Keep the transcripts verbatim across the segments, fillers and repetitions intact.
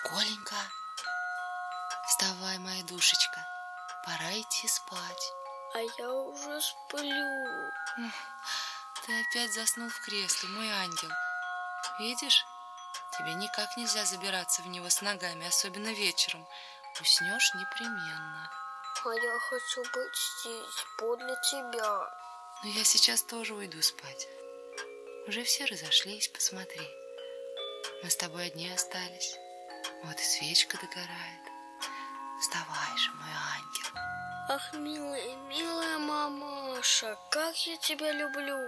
Коленька, вставай, моя душечка, пора идти спать. А я уже сплю. Ты опять заснул в кресле, мой ангел. Видишь, тебе никак нельзя забираться в него с ногами, особенно вечером. Уснешь непременно. А я хочу быть здесь, подле тебя. Но я сейчас тоже уйду спать. Уже все разошлись, посмотри. Мы с тобой одни остались. Вот и свечка догорает. Вставай же, мой ангел. Ах, милая, милая мамаша, как я тебя люблю.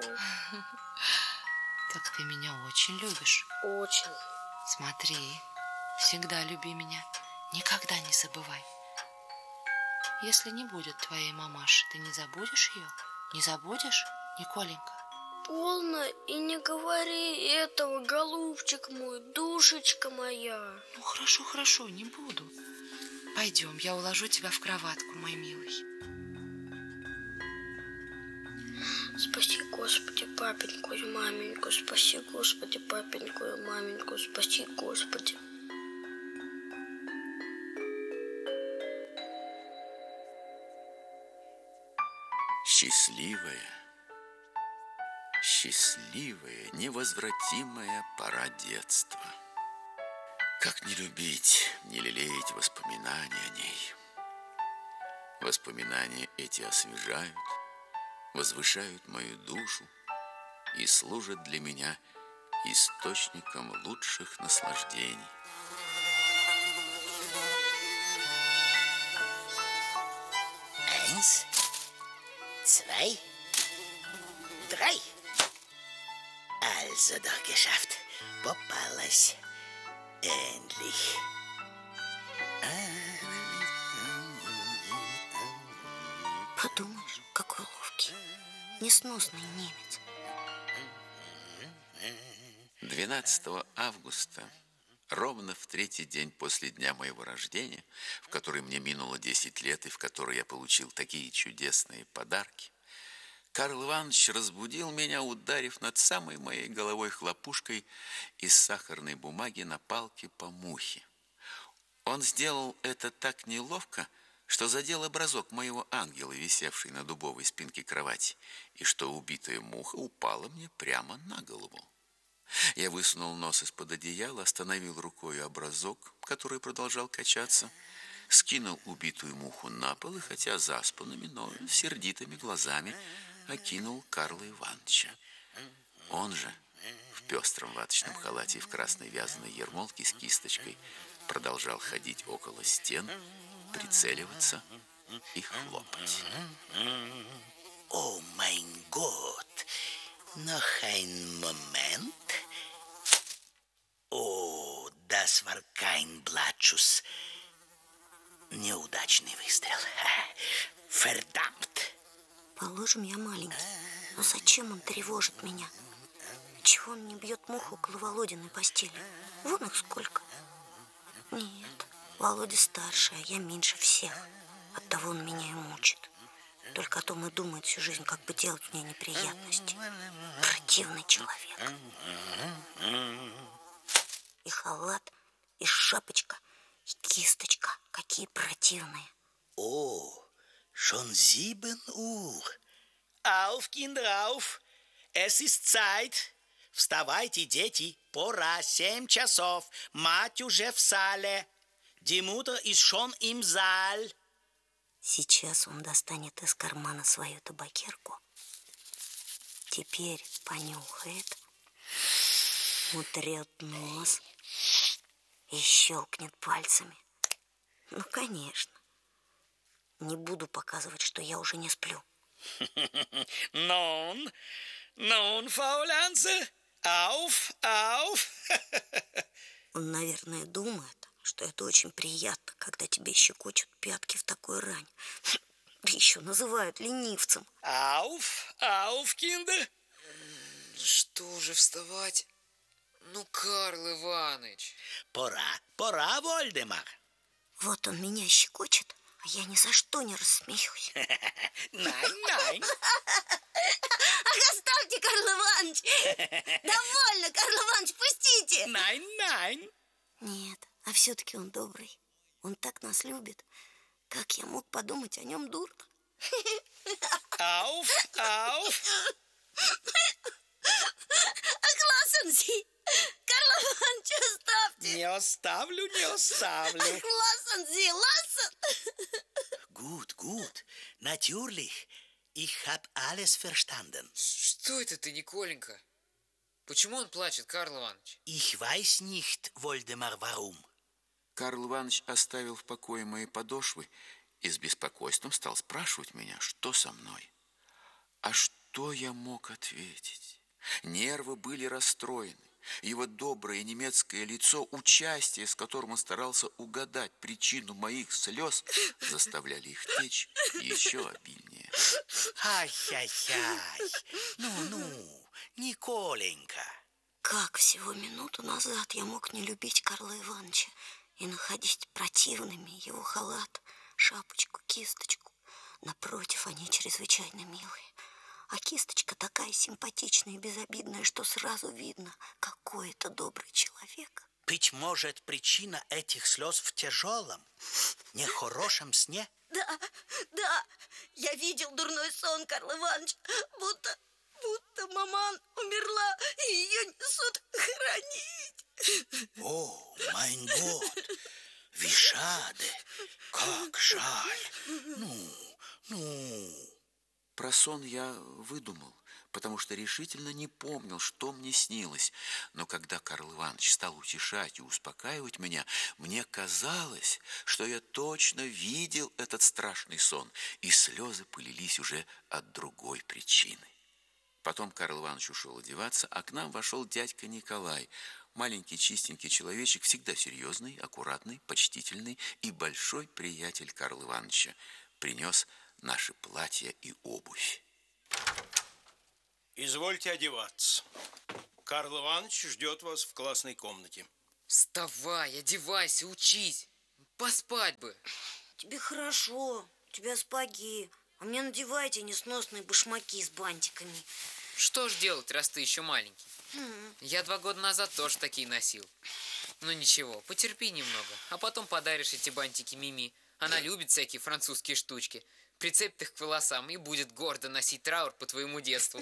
Так ты меня очень любишь. Очень. Смотри, всегда люби меня. Никогда не забывай. Если не будет твоей мамаши, ты не забудешь ее? Не забудешь, Николенька? Полно, и не говори этого, голубчик мой, душечка моя. Ну, хорошо, хорошо, не буду. Пойдем, я уложу тебя в кроватку, мой милый. Спаси, Господи, папеньку и маменьку, спаси, Господи, папеньку и маменьку, спаси, Господи. Счастливая, счастливая, невозвратимая пора детства. Как не любить, не лелеять воспоминания о ней? Воспоминания эти освежают, возвышают мою душу и служат для меня источником лучших наслаждений. Eins, zwei, drei. Also doch geschafft. Попалась. Endlich. Подумаешь, какой ловкий, несносный немец. двенадцатого августа, ровно в третий день после дня моего рождения, в который мне минуло десять лет и в который я получил такие чудесные подарки, Карл Иванович разбудил меня, ударив над самой моей головой хлопушкой из сахарной бумаги на палке по мухе. Он сделал это так неловко, что задел образок моего ангела, висевший на дубовой спинке кровати, и что убитая муха упала мне прямо на голову. Я высунул нос из-под одеяла, остановил рукой образок, который продолжал качаться, скинул убитую муху на пол и, хотя заспанными, но сердитыми глазами, окинул Карла Ивановича. Он же в пестром ваточном халате и в красной вязаной ермолке с кисточкой продолжал ходить около стен, прицеливаться и хлопать. О, mein Gott! Noch ein Moment. О, das war kein Blattschuss. Неудачный выстрел. Verdammt! Положим, я маленький, но зачем он тревожит меня? Чего он не бьет муху около Володиной постели? Вон их сколько. Нет, Володя старше, а я меньше всех. Оттого он меня и мучит. Только о том и думает всю жизнь, как бы делать мне неприятности. Противный человек. И халат, и шапочка, и кисточка. Какие противные. О, schon sieben Uhr. Auf, Kinder, auf. Es ist Zeit. Вставайте, дети. Пора, семь часов. Мать уже в сале. Die Mutter ist schon im Saal. Сейчас он достанет из кармана свою табакерку. Теперь понюхает, утрет нос и щелкнет пальцами. Ну, конечно. Не буду показывать, что я уже не сплю. Nun, nun, Faulenze, auf, auf. Он, наверное, думает, что это очень приятно, когда тебе щекочут пятки в такой рань. Еще называют ленивцем. Auf, auf, Kinder. Что же вставать? Ну, Карл Иваныч. Пора, пора, Вольдемар. Вот он меня щекочет, а я ни за что не рассмеюсь. Nein, nein. Оставьте, Карл Иванович! Довольно, Карл Иванович, пустите! Nein, nein. Нет, А все-таки он добрый. Он так нас любит. Как я мог подумать о нем дурно? Auf, auf! Lassen Sie! Карл Иванович, оставьте! Не оставлю, не оставлю. Lassen Sie, lassen! Gut, gut. Natürlich. Ich hab alles verstanden. Что это ты, Николенька? Почему он плачет, Карл Иванович? Ich weiß nicht, Woldemar, warum. Карл Иванович оставил в покое мои подошвы и с беспокойством стал спрашивать меня, что со мной. А что я мог ответить? Нервы были расстроены. Его доброе немецкое лицо, участие, с которым он старался угадать причину моих слез, заставляли их течь еще обильнее. Ай-яй-яй. Ну-ну, Николенька. Как всего минуту назад я мог не любить Карла Ивановича и находить противными его халат, шапочку, кисточку. Напротив, они чрезвычайно милые. А кисточка такая симпатичная и безобидная, что сразу видно, какой это добрый человек. Быть может, причина этих слез в тяжелом, нехорошем сне? Да, да, я видел дурной сон, Карл Иванович, будто, будто маман умерла, и ее несут хоронить. О, майн год, wie schade, как жаль. Ну, ну... Про сон я выдумал, потому что решительно не помнил, что мне снилось. Но когда Карл Иванович стал утешать и успокаивать меня, мне казалось, что я точно видел этот страшный сон, и слезы полились уже от другой причины. Потом Карл Иванович ушел одеваться, а к нам вошел дядька Николай, маленький чистенький человечек, всегда серьезный, аккуратный, почтительный и большой приятель Карла Ивановича. Принес наши платья и обувь. Извольте одеваться. Карл Иванович ждет вас в классной комнате. Вставай, одевайся, учись. Поспать бы. Тебе хорошо, у тебя сапоги, а мне надевайте несносные башмаки с бантиками. Что ж делать, раз ты еще маленький? Mm. Я два года назад тоже такие носил. Ну ничего, потерпи немного, а потом подаришь эти бантики Мими. Она любит всякие французские штучки. Прицепит их к волосам и будет гордо носить траур по твоему детству.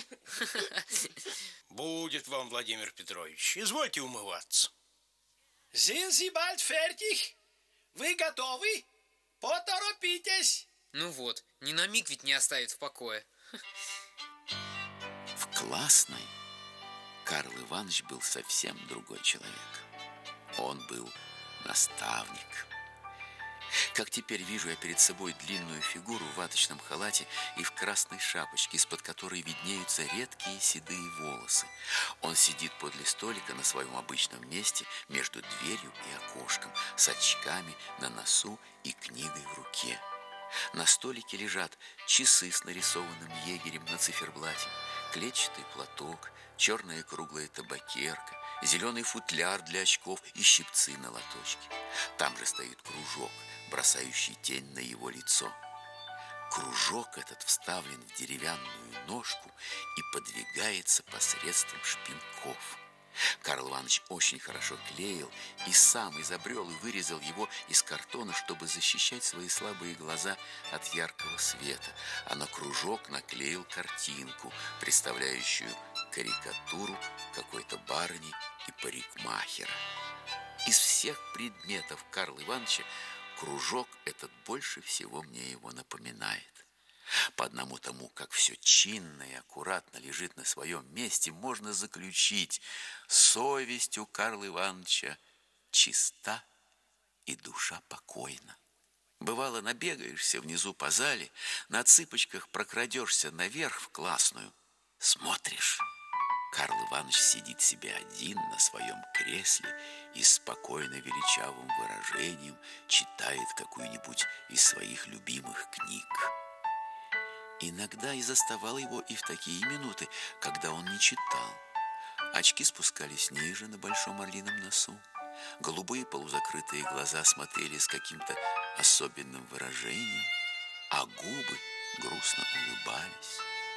Будет вам, Владимир Петрович. Извольте умываться. Sind Sie bald fertig? Вы готовы? Поторопитесь. Ну вот, ни на миг ведь не оставит в покое. В классной Карл Иванович был совсем другой человек. Он был наставник. Как теперь вижу я перед собой длинную фигуру в ваточном халате и в красной шапочке, из-под которой виднеются редкие седые волосы. Он сидит подле столика на своем обычном месте между дверью и окошком, с очками на носу и книгой в руке. На столике лежат часы с нарисованным егерем на циферблате, клетчатый платок, черная круглая табакерка, зеленый футляр для очков и щипцы на лоточке. Там же стоит кружок, бросающий тень на его лицо. Кружок этот вставлен в деревянную ножку и подвигается посредством шпинков. Карл Иванович очень хорошо клеил и сам изобрел и вырезал его из картона, чтобы защищать свои слабые глаза от яркого света, а на кружок наклеил картинку, представляющую карикатуру какой-то барыни и парикмахера. Из всех предметов Карла Ивановича кружок этот больше всего мне его напоминает. По одному тому, как все чинно и аккуратно лежит на своем месте, можно заключить: совесть у Карла Ивановича чиста и душа покойна. Бывало, набегаешься внизу по зале, на цыпочках прокрадешься наверх в классную, смотришь, Карл Иванович сидит себе один на своем кресле и спокойно величавым выражением читает какую-нибудь из своих любимых книг. Иногда и заставал его и в такие минуты, когда он не читал. Очки спускались ниже на большом орлином носу. Голубые полузакрытые глаза смотрели с каким-то особенным выражением, а губы грустно улыбались.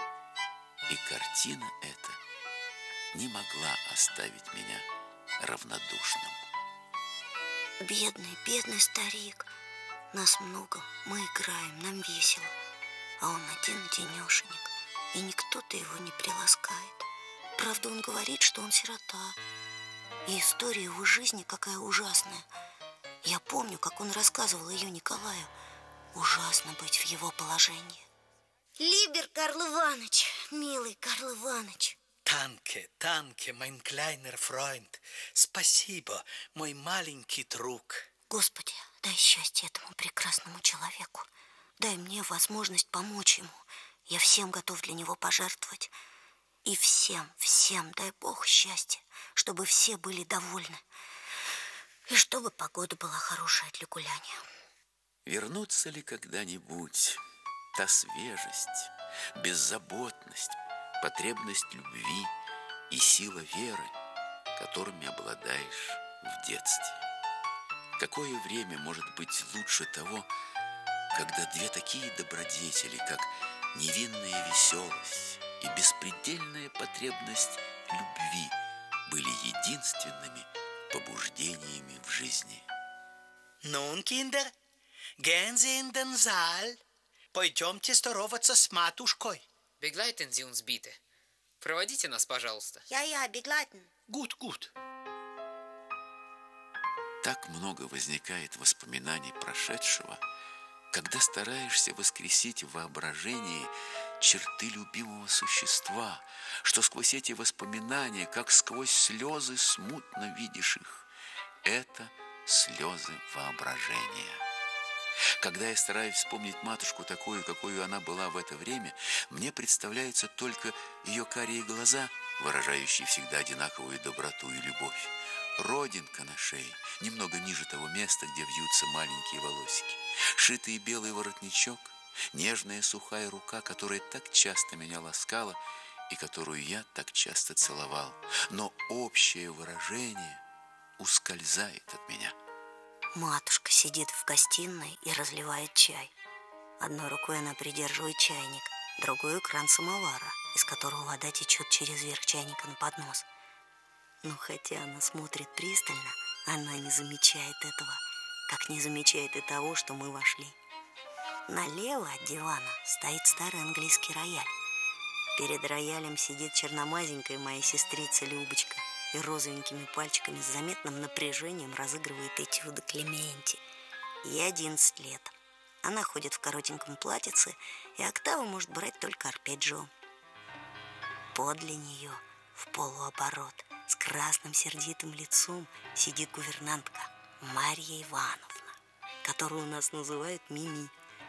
И картина эта не могла оставить меня равнодушным. Бедный, бедный старик. Нас много, мы играем, нам весело. А он один-денешенек, и никто-то его не приласкает. Правда, он говорит, что он сирота. И история его жизни какая ужасная. Я помню, как он рассказывал ее Николаю. Ужасно быть в его положении. Либер Карл Иваныч, милый Карл Иваныч. Танке, танке, mein kleiner Freund. Спасибо, мой маленький друг. Господи, дай счастье этому прекрасному человеку. Дай мне возможность помочь ему. Я всем готов для него пожертвовать. И всем, всем дай Бог счастья, чтобы все были довольны. И чтобы погода была хорошая для гуляния. Вернутся ли когда-нибудь та свежесть, беззаботность, потребность любви и сила веры, которыми обладаешь в детстве? Какое время может быть лучше того, когда две такие добродетели, как невинная веселость и беспредельная потребность любви, были единственными побуждениями в жизни? Nun, Kinder, gehen Sie in den Saal. Пойдемте здороваться с матушкой. Begleiten Sie uns bitte. Проводите нас, пожалуйста. Я-я, begleiten. Gut, gut. Так много возникает воспоминаний прошедшего, когда стараешься воскресить в воображении черты любимого существа, что сквозь эти воспоминания, как сквозь слезы, смутно видишь их. Это слезы воображения. Когда я стараюсь вспомнить матушку такую, какой она была в это время, мне представляются только ее карие глаза, выражающие всегда одинаковую доброту и любовь, родинка на шее, немного ниже того места, где вьются маленькие волосики, шитый белый воротничок, нежная сухая рука, которая так часто меня ласкала и которую я так часто целовал, но общее выражение ускользает от меня. Матушка сидит в гостиной и разливает чай. Одной рукой она придерживает чайник, другой кран самовара, из которого вода течет через верх чайника на поднос. Но хотя она смотрит пристально, она не замечает этого, как не замечает и того, что мы вошли. Налево от дивана стоит старый английский рояль. Перед роялем сидит черномазенькая моя сестрица Любочка и розовенькими пальчиками с заметным напряжением разыгрывает этюды Клементи. Ей одиннадцать лет. Она ходит в коротеньком платьице, и октаву может брать только арпеджио. Подле нее, в полуоборот, с красным сердитым лицом, сидит гувернантка Марья Ивановна, которую у нас называют Мими.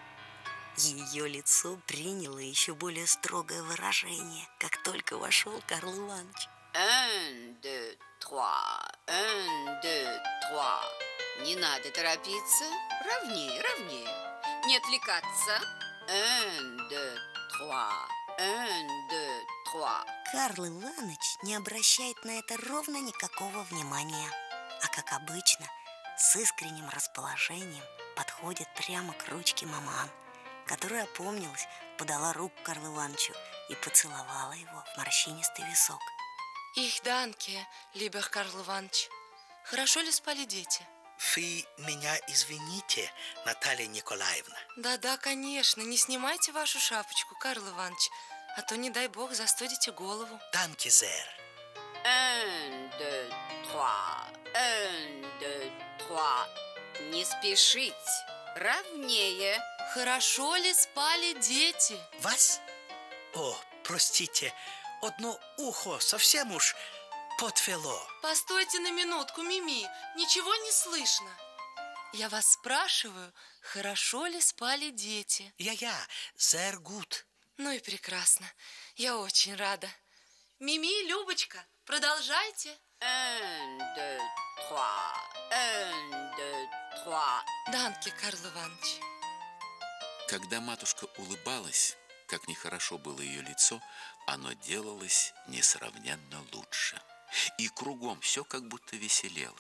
Ее лицо приняло еще более строгое выражение, как только вошел Карл Иванович. Un, deux, trois, un, deux, trois. Не надо торопиться. Ровнее, ровнее. Не отвлекаться. Un, deux, trois, un, deux, trois. Карл Иванович не обращает на это ровно никакого внимания, а, как обычно, с искренним расположением подходит прямо к ручке маман, которая опомнилась, подала руку Карлу Ивановичу и поцеловала его в морщинистый висок. Их данке, lieber Карл Иванович. Хорошо ли спали дети? Вы меня извините, Наталья Николаевна. Да-да, конечно. Не снимайте вашу шапочку, Карл Иванович, а то, не дай бог, застудите голову. Danke sehr. Un, deux, trois. Un, deux, trois. Не спешить. Ровнее. Хорошо ли спали дети? Was? О, простите, одно ухо совсем уж подвело. Постойте на минутку, Мими. Ничего не слышно. Я вас спрашиваю, хорошо ли спали дети? Я-я, sehr gut. Ну и прекрасно. Я очень рада. Мими, Любочка, продолжайте. Un, deux, trois. Un, deux, trois. Данке, Карл Иванович. Когда матушка улыбалась, как нехорошо было ее лицо, оно делалось несравненно лучше. И кругом все как будто веселело.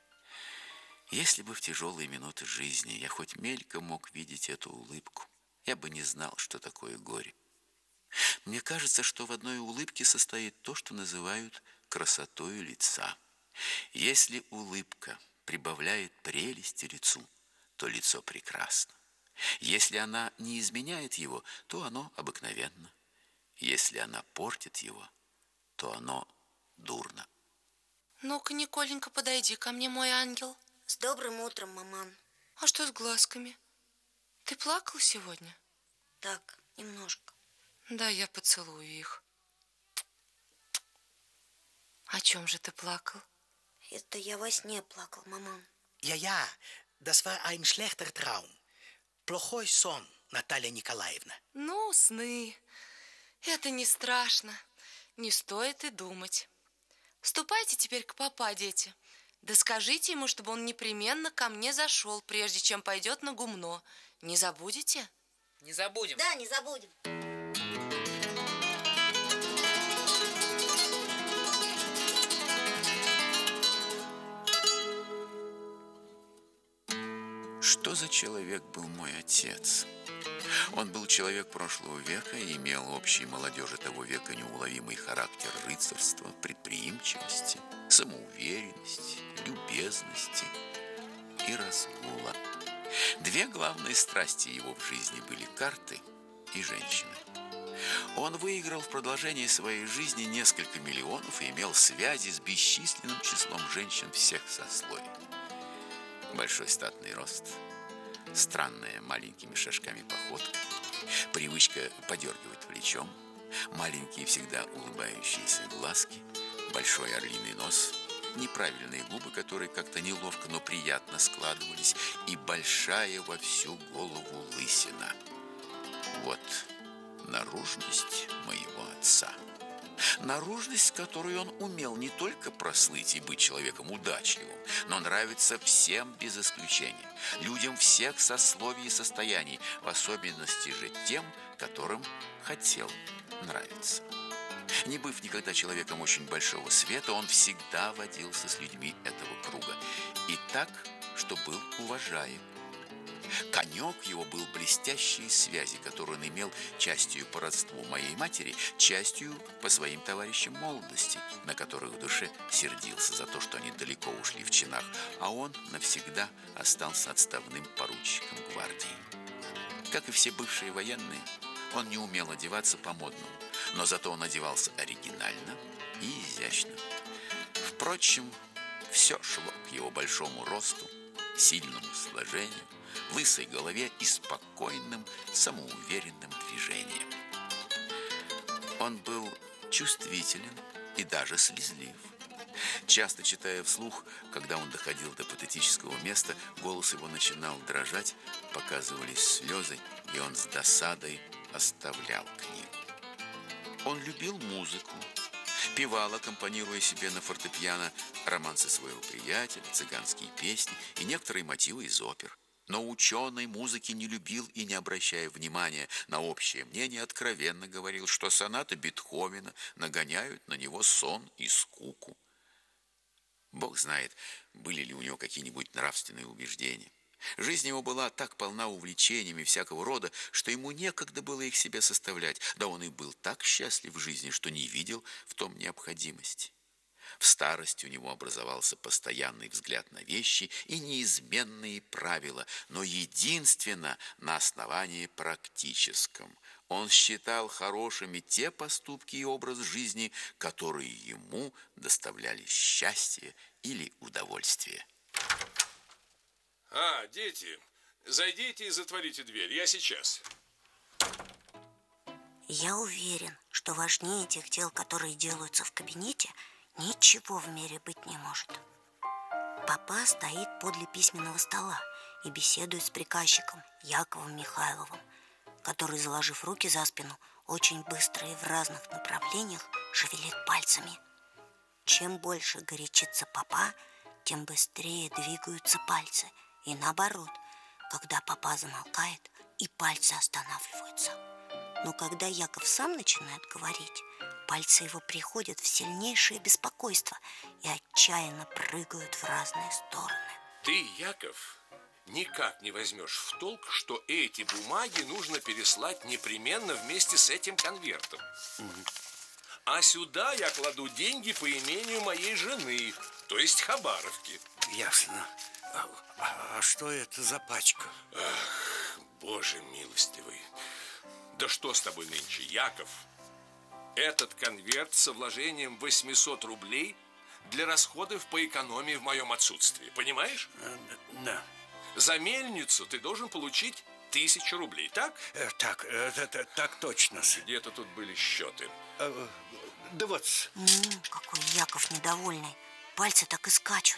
Если бы в тяжелые минуты жизни я хоть мельком мог видеть эту улыбку, я бы не знал, что такое горе. Мне кажется, что в одной улыбке состоит то, что называют красотою лица. Если улыбка прибавляет прелести лицу, то лицо прекрасно. Если она не изменяет его, то оно обыкновенно. Если она портит его, то оно дурно. Ну-ка, Николенька, подойди ко мне, мой ангел. С добрым утром, маман. А что с глазками? Ты плакал сегодня? Так, немножко. Да, я поцелую их. О чем же ты плакал? Это я во сне плакал, маман. Ja, ja, das war ein schlechter Traum. Плохой сон, Наталья Николаевна. Ну, сны. Это не страшно. Не стоит и думать. Ступайте теперь к папа, дети. Да скажите ему, чтобы он непременно ко мне зашел, прежде чем пойдет на гумно. Не забудете? Не забудем. Да, не забудем. Что за человек был мой отец? Он был человек прошлого века и имел общий молодежи того века неуловимый характер рыцарства, предприимчивости, самоуверенности, любезности и разгула. Две главные страсти его в жизни были карты и женщины. Он выиграл в продолжении своей жизни несколько миллионов и имел связи с бесчисленным числом женщин всех сословий. Большой статный рост, странная маленькими шажками походка, привычка подергивать плечом, маленькие всегда улыбающиеся глазки, большой орлиный нос, неправильные губы, которые как-то неловко, но приятно складывались, и большая во всю голову лысина. Вот наружность моего отца. Наружность, которой он умел не только прослыть и быть человеком удачливым, но нравится всем без исключения, людям всех сословий и состояний, в особенности же тем, которым хотел нравиться. Не быв никогда человеком очень большого света, он всегда водился с людьми этого круга. И так, что был уважаем. Конек его был блестящие связи, которые он имел частью по родству моей матери, частью по своим товарищам молодости, на которых в душе сердился за то, что они далеко ушли в чинах, а он навсегда остался отставным поручиком гвардии. Как и все бывшие военные, он не умел одеваться по-модному, но зато он одевался оригинально и изящно. Впрочем, все шло к его большому росту, сильному сложению, лысой голове и спокойным, самоуверенным движением. Он был чувствителен и даже слезлив. Часто читая вслух, когда он доходил до патетического места, голос его начинал дрожать, показывались слезы, и он с досадой оставлял книгу. Он любил музыку, певал, аккомпанируя себе на фортепиано романсы своего приятеля, цыганские песни и некоторые мотивы из опер. Но ученый музыки не любил и, не обращая внимания на общее мнение, откровенно говорил, что сонаты Бетховена нагоняют на него сон и скуку. Бог знает, были ли у него какие-нибудь нравственные убеждения. Жизнь его была так полна увлечениями всякого рода, что ему некогда было их себе составлять, да он и был так счастлив в жизни, что не видел в том необходимости. В старости у него образовался постоянный взгляд на вещи и неизменные правила, но единственно на основании практическом. Он считал хорошими те поступки и образ жизни, которые ему доставляли счастье или удовольствие. А, дети, зайдите и затворите дверь. Я сейчас. Я уверен, что важнее тех дел, которые делаются в кабинете, ничего в мире быть не может. Папа стоит подле письменного стола и беседует с приказчиком Яковом Михайловым, который, заложив руки за спину, очень быстро и в разных направлениях шевелит пальцами. Чем больше горячится папа, тем быстрее двигаются пальцы. И наоборот, когда папа замолкает, и пальцы останавливаются. Но когда Яков сам начинает говорить, пальцы его приходят в сильнейшее беспокойство и отчаянно прыгают в разные стороны. Ты, Яков, никак не возьмешь в толк, что эти бумаги нужно переслать непременно вместе с этим конвертом. А сюда я кладу деньги по имению моей жены, то есть Хабаровки. Ясно. А, а- а что это за пачка? Ах, Боже милостивый. Да что с тобой нынче, Яков? Этот конверт со вложением восемьсот рублей для расходов по экономии в моем отсутствии. Понимаешь? Э, Да. За мельницу ты должен получить тысячу рублей, так? Э, Так, э, т- т- так точно. Где-то тут были счеты. Э, Да вот. М, какой Яков недовольный. Пальцы так и скачут.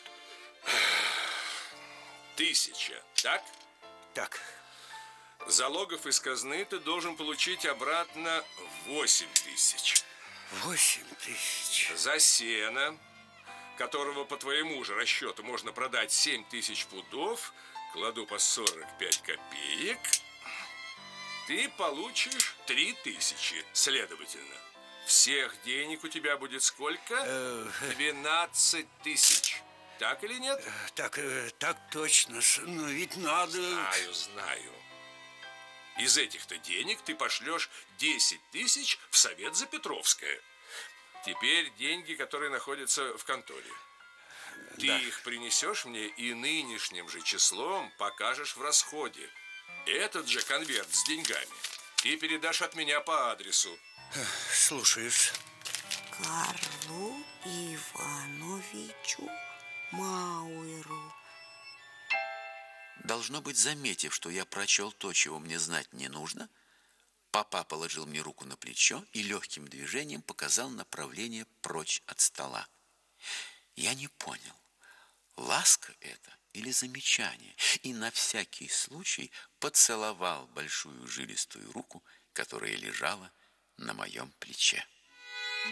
Тысяча, так? Так. Залогов из казны ты должен получить обратно восемь тысяч. Восемь тысяч. За сено, которого по твоему же расчету можно продать семь тысяч пудов, кладу по сорок пять копеек, ты получишь три тысячи, следовательно. Всех денег у тебя будет сколько? Э, двенадцать тысяч. Так или нет? Так, э, так точно. с- Но ведь надо... Знаю, знаю. Из этих-то денег ты пошлешь десять тысяч в Совет за Петровское. Теперь деньги, которые находятся в конторе. Ты Да. их принесешь мне и нынешним же числом покажешь в расходе. Этот же конверт с деньгами ты передашь от меня по адресу. Слушаюсь. Карлу Ивановичу Мауэру. Должно быть, заметив, что я прочел то, чего мне знать не нужно, папа положил мне руку на плечо и легким движением показал направление прочь от стола. Я не понял, ласка это или замечание, и на всякий случай поцеловал большую жилистую руку, которая лежала на моем плече.